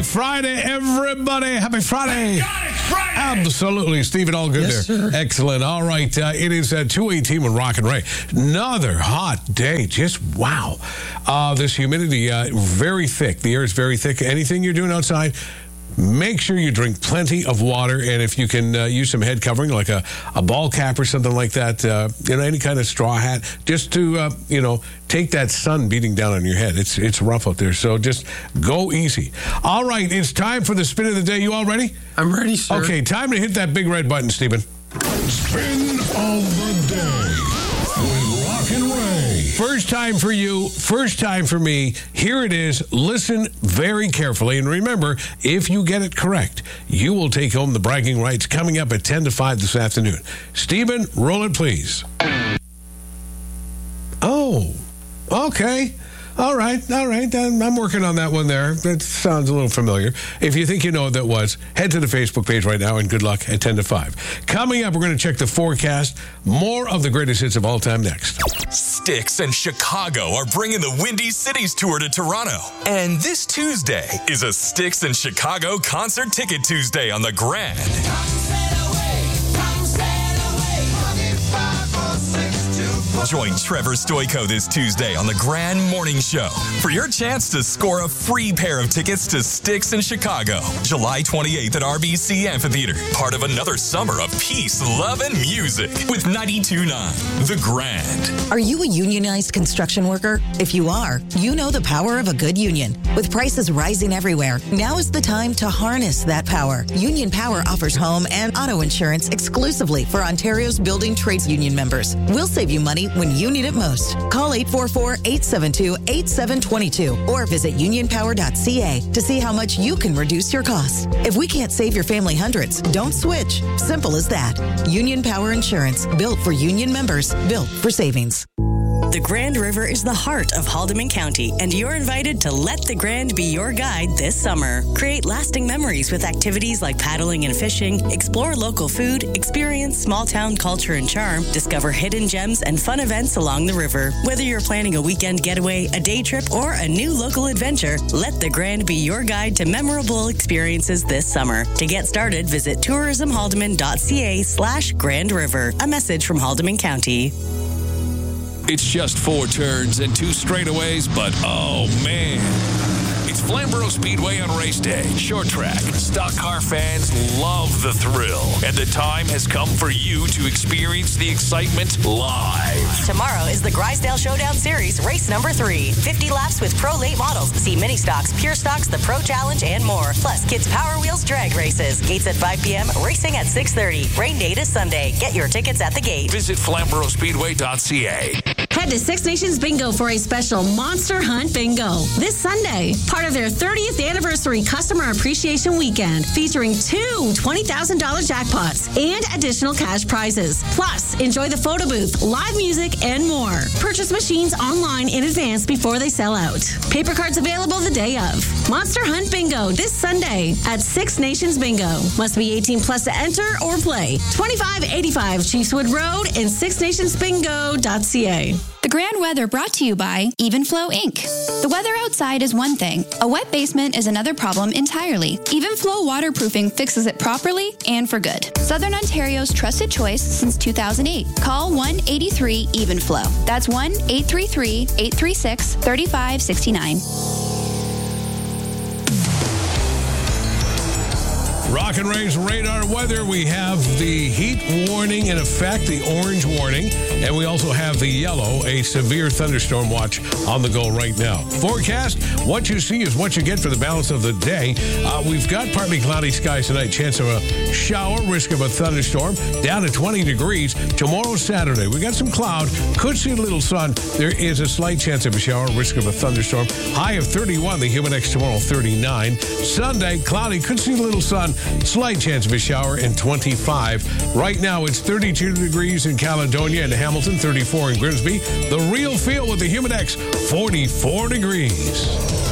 Friday, everybody. Happy Friday. God, it's Friday. Absolutely. Stephen, all good Yes, there. sir. Excellent. All right. It is 2:18 with Rock and Ray. Another hot day. Just wow. This humidity, very thick. The air is very thick. Anything you're doing outside, make sure you drink plenty of water, and if you can use some head covering, like a ball cap or something like that, any kind of straw hat, just to, take that sun beating down on your head. It's rough out there, so just go easy. All right, it's time for the spin of the day. You all ready? I'm ready, sir. Okay, time to hit that big red button, Stephen. Spin of the day with Rock and Ray. First time for you, first time for me. Here it is. Listen very carefully. And remember, if you get it correct, you will take home the bragging rights coming up at 10 to 5 this afternoon. Stephen, roll it, please. Oh, okay. All right. I'm working on that one there. That sounds a little familiar. If you think you know what that was, head to the Facebook page right now, and good luck at 10 to 5. Coming up, we're going to check the forecast. More of the greatest hits of all time next. Styx and Chicago are bringing the Windy Cities Tour to Toronto. And this Tuesday is a Styx and Chicago Concert Ticket Tuesday on the Grand. Join Trevor Stoico this Tuesday on the Grand Morning Show for your chance to score a free pair of tickets to Styx in Chicago, July 28th at RBC Amphitheater. Part of another summer of peace, love, and music with 92.9 The Grand. Are you a unionized construction worker? If you are, you know the power of a good union. With prices rising everywhere, now is the time to harness that power. Union Power offers home and auto insurance exclusively for Ontario's building trades union members. We'll save you money when you need it most. Call 844-872-8722 or visit unionpower.ca to see how much you can reduce your costs. If we can't save your family hundreds, don't switch. Simple as that. Union Power Insurance, built for union members, built for savings. The Grand River is the heart of Haldimand County, and you're invited to let the Grand be your guide this summer. Create lasting memories with activities like paddling and fishing, explore local food, experience small town culture and charm, discover hidden gems and fun events along the river. Whether you're planning a weekend getaway, a day trip, or a new local adventure, let the Grand be your guide to memorable experiences this summer. To get started, visit tourismhaldimand.ca/Grand River. A message from Haldimand County. It's just 4 turns and 2 straightaways, but oh man. It's Flamborough Speedway on race day. Short track. Stock car fans love the thrill. And the time has come for you to experience the excitement live. Tomorrow is the Grisdale Showdown Series, race number 3. 50 laps with pro late models. See mini stocks, pure stocks, the Pro Challenge, and more. Plus, kids' Power Wheels drag races. Gates at 5 p.m., racing at 6:30. Rain date is Sunday. Get your tickets at the gate. Visit FlamboroughSpeedway.ca. Head to Six Nations Bingo for a special Monster Hunt Bingo this Sunday. Part of their 30th anniversary customer appreciation weekend, featuring 2 $20,000 jackpots and additional cash prizes. Plus, enjoy the photo booth, live music, and more. Purchase machines online in advance before they sell out. Paper cards available the day of. Monster Hunt Bingo this Sunday at Six Nations Bingo. Must be 18 plus to enter or play. 2585 Chiefswood Road and sixnationsbingo.ca. The Grand Weather brought to you by Evenflow Inc. The weather outside is one thing. A wet basement is another problem entirely. Evenflow Waterproofing fixes it properly and for good. Southern Ontario's trusted choice since 2008. Call 1-83-EVENFLOW. That's 1-833-836-3569. Rock and Ray's radar weather. We have the heat warning in effect, the orange warning, and we also have the yellow, a severe thunderstorm watch on the go right now. Forecast, what you see is what you get for the balance of the day. We've got partly cloudy skies tonight, chance of a shower, risk of a thunderstorm, down to 20 degrees. Tomorrow, Saturday, we got some cloud, could see a little sun. There is a slight chance of a shower, risk of a thunderstorm. High of 31, the Humidex tomorrow, 39. Sunday, cloudy, could see a little sun. Slight chance of a shower and 25. Right now, it's 32 degrees in Caledonia and Hamilton, 34 in Grimsby. The real feel with the Humidex, 44 degrees.